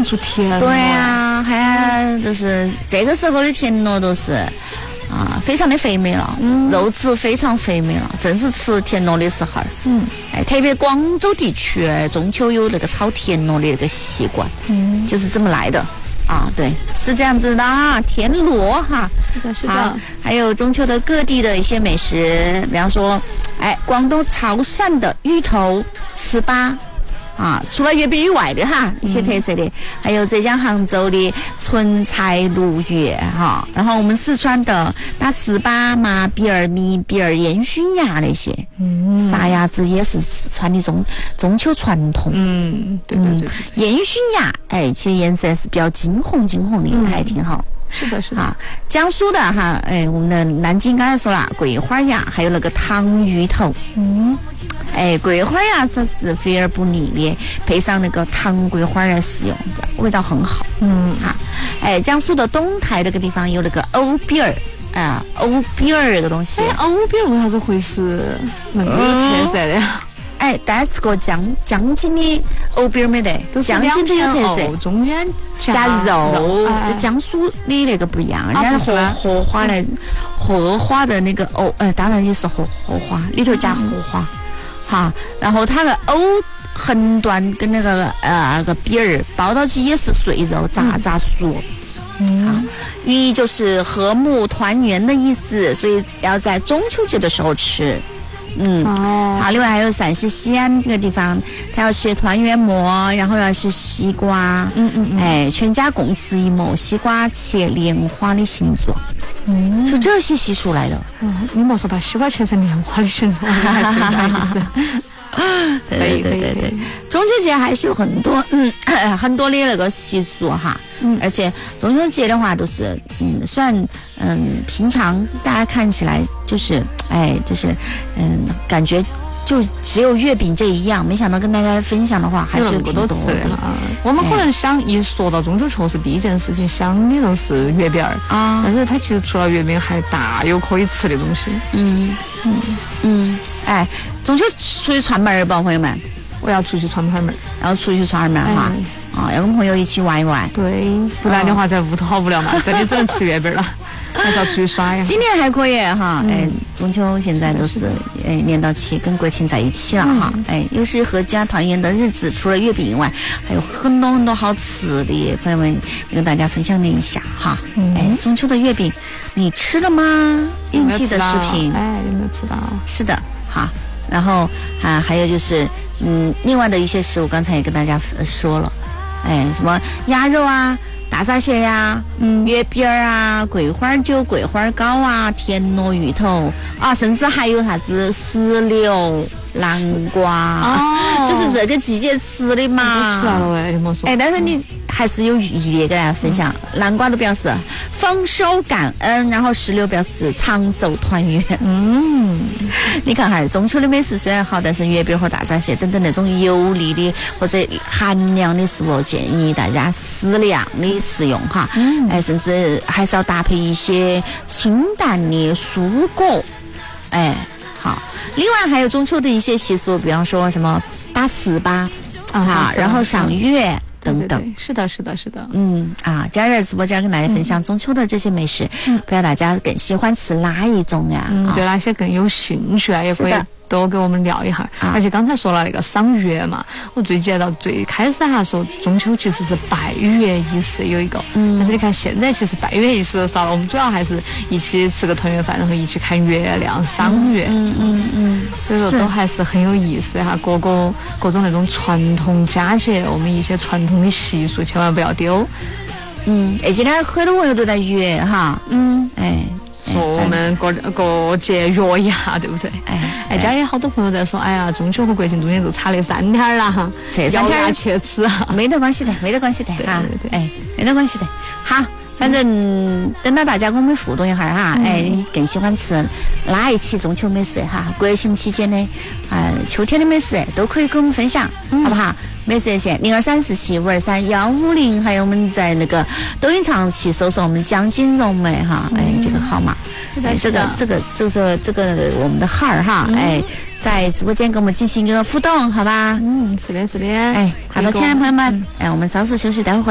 能出甜糯。 对啊，还就是这个时候的田螺都是非常的肥美了，肉质非常肥美了，正是吃田螺的时候。特别广州地区中秋有那个炒田螺的那个习惯，就是这么来的。对，是这样子的田螺是的。 还有中秋的各地的一些美食，比方说，广东潮汕的芋头、糍粑。除了月饼以外的一些特色的，还有浙江杭州的纯菜鲈鱼然后我们四川的打糍粑、麻糍儿、米糍儿、烟熏鸭那些，撒鸭子也是四川的中秋传统。 对。 烟熏鸭，其实颜色是比较金红的，还挺好。 是的。 江苏的我们的南京刚才说了桂花鸭，还有那个糖芋头。桂花鸭它是肥而不腻的，配上那个糖桂花来食用，味道很好。江苏的东台那个地方有那个藕饼儿藕饼儿这个东西。 藕饼为啥子会是那个有特色的呀？ 但是个江津的藕饼没得，江津的有特色， 中间加肉。江苏的那个不一样，人家是荷花的荷花的那个藕，当然也是荷花，里头加荷花。然后它的藕横段跟那个饼儿包到起也是碎肉，炸熟。寓意就是和睦团圆的意思，所以要在中秋节的时候吃。另外还有陕西西安这个地方，它要吃团圆馍，然后要吃西瓜。全家共吃一馍，西瓜切莲花的形状。是这些习俗来的。 你莫说把西瓜切成莲花的形状，对。 中秋节还是有很多很多的那个习俗而且中秋节的话都是算平常大家看起来就是感觉就只有月饼这一样，没想到跟大家分享的话还是有挺多的。 我们可能想一说到中秋确实第一件事情想的都是月饼儿但是它其实除了月饼还大有可以吃的东西。 中秋出去串门儿吧，朋友们。 我要出去串门儿， 要出去串门儿要跟朋友一起玩一玩。 对，不然的话在屋头好无聊嘛，这里只能吃月饼了。还是要出去耍呀。 今年还可以中秋现在都是连到起跟国庆在一起了又是合家团圆的日子，除了月饼以外，还有很多很多好吃的，朋友们跟大家分享一下中秋的月饼你吃了吗？应季的食品有没有吃到？ 是的然后还有就是另外的一些食物，刚才也跟大家说了什么鸭肉大闸蟹呀，月饼儿桂花酒、桂花糕田螺芋头甚至还有啥子石榴、南瓜就是这个季节吃的嘛。 出来了你莫说。 但是你还是有寓意的，跟大家分享。南瓜都表示丰收感恩，然后石榴表示长寿团圆。你看中秋的美食虽然好，但是月饼和大闸蟹等等那种油腻的或者寒凉的食物，建议大家适量的食用甚至还是要搭配一些清淡的蔬果。另外还有中秋的一些习俗，比方说什么打糍粑然后赏月等等。 对，是的。 佳热直播间跟大家分享中秋的这些美食，不知道大家更喜欢吃哪一种呀？ 对哪些更有兴趣也可以多给我们聊一下。而且刚才说了那个赏月嘛，我最记得到最开始说中秋其实是拜月仪式有一个，但是你看现在其实拜月仪式都少了，我们主要还是一起吃个团圆饭，然后一起看月亮赏月。所以说都还是很有意思各种那种传统佳节，我们一些传统的习俗千万不要丢。 今天很多朋友都在约说我们过节约一下，对不对？家里好多朋友在说，中秋和国庆中间就差那3天了这3天去吃没得关系的没得关系的好，反正等到大家跟我们互动一下你更喜欢吃哪一期中秋美食国庆期间的秋天的美食都可以跟我们分享，好不好？美食热线02347523-150，还有我们在那个抖音上去搜索我们江津蓉美这个号码，这个我们的号在直播间跟我们进行一个互动，好吧？ 是的。 好的，亲爱的朋友们，我们稍事休息，待会儿。